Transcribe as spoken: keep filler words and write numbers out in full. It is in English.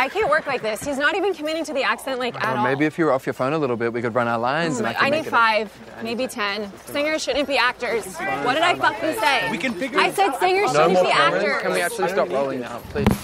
I can't work like this. He's not even committing to the accent, like, at Or all. maybe if you were off your phone a little bit, we could run our lines. Oh and I, my- could I make need it five, maybe ten. Singers shouldn't be actors. What did I fucking say? We can figure I it said singers No shouldn't more be comments. actors. Can we actually stop rolling now, please?